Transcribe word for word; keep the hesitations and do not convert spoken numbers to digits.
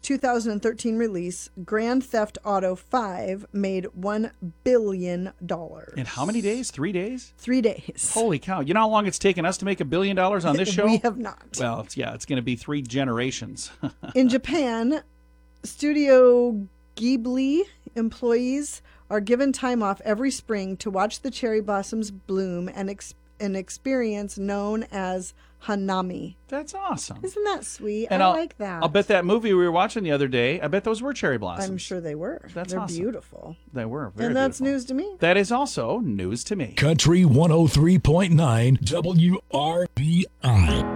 two thousand thirteen release, Grand Theft Auto five made one billion dollars. In how many days? Three days? Three days. Holy cow. You know how long it's taken us to make a billion dollars on this show? We have not. Well, it's, yeah, it's going to be three generations. In Japan, Studio Ghibli employees are given time off every spring to watch the cherry blossoms bloom and ex- an experience known as Hanami. That's awesome. Isn't that sweet? And I I'll, like that. I'll bet that movie we were watching the other day, I bet those were cherry blossoms. I'm sure they were. That's They're awesome. beautiful. They were. Very and that's beautiful. news to me. That is also news to me. Country one oh three point nine W R B I.